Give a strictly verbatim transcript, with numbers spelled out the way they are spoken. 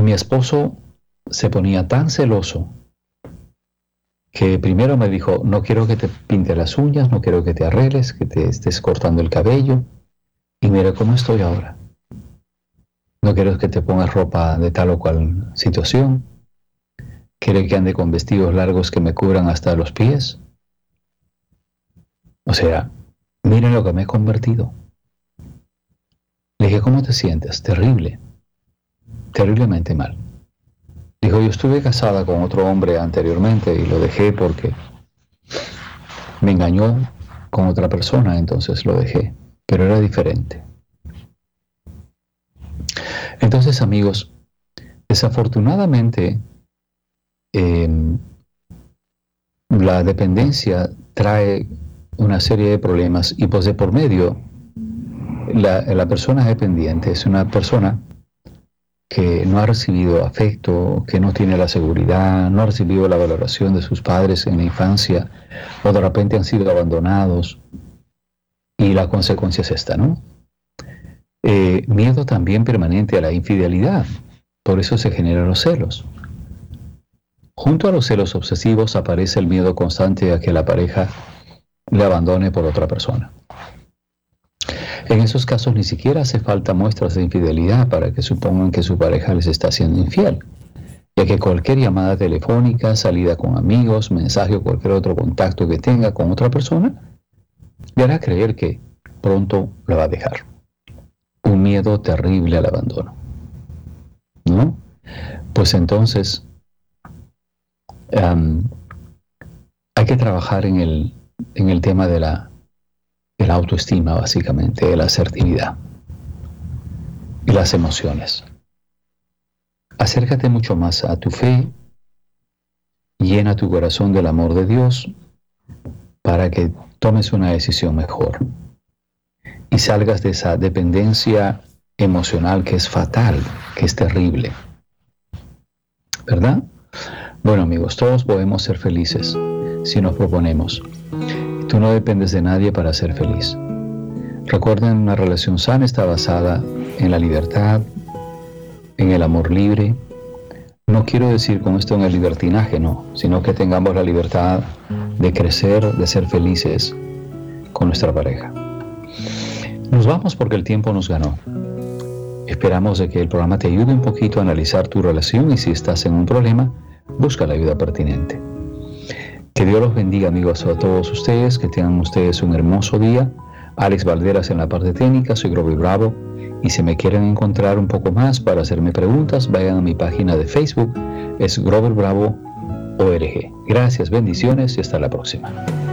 mi esposo se ponía tan celoso que primero me dijo, no quiero que te pintes las uñas, no quiero que te arregles, que te estés cortando el cabello. Y mira cómo estoy ahora. No quiero que te pongas ropa de tal o cual situación. Quiere que ande con vestidos largos que me cubran hasta los pies. O sea, miren lo que me he convertido. Le dije, ¿cómo te sientes? Terrible. Terriblemente mal. Dijo, yo estuve casada con otro hombre anteriormente y lo dejé porque me engañó con otra persona, entonces lo dejé. Pero era diferente. Entonces, amigos, desafortunadamente, eh, la dependencia trae una serie de problemas y pues de por medio, la, la persona dependiente es una persona que no ha recibido afecto, que no tiene la seguridad, no ha recibido la valoración de sus padres en la infancia, o de repente han sido abandonados, y la consecuencia es esta, ¿no? Eh, miedo también permanente a la infidelidad, por eso se generan los celos. Junto a los celos obsesivos aparece el miedo constante a que la pareja le abandone por otra persona. En esos casos ni siquiera hace falta muestras de infidelidad para que supongan que su pareja les está siendo infiel, ya que cualquier llamada telefónica, salida con amigos, mensaje o cualquier otro contacto que tenga con otra persona, le hará creer que pronto la va a dejar. Un miedo terrible al abandono, ¿no? Pues entonces um, hay que trabajar en el, en el tema de la de la autoestima, básicamente, de la asertividad y las emociones. Acércate mucho más a tu fe, llena tu corazón del amor de Dios para que tomes una decisión mejor y salgas de esa dependencia emocional que es fatal, que es terrible. ¿Verdad? Bueno, amigos, todos podemos ser felices si nos proponemos. Tú no dependes de nadie para ser feliz. Recuerden, una relación sana está basada en la libertad, en el amor libre. No quiero decir con esto en el libertinaje, no, sino que tengamos la libertad de crecer, de ser felices con nuestra pareja. Nos vamos porque el tiempo nos ganó. Esperamos de que el programa te ayude un poquito a analizar tu relación y si estás en un problema, busca la ayuda pertinente. Que Dios los bendiga, amigos, a todos ustedes, que tengan ustedes un hermoso día. Alex Valderas en la parte técnica, soy Grover Bravo, y si me quieren encontrar un poco más para hacerme preguntas, vayan a mi página de Facebook, es Grover Bravo O R G. Gracias, bendiciones y hasta la próxima.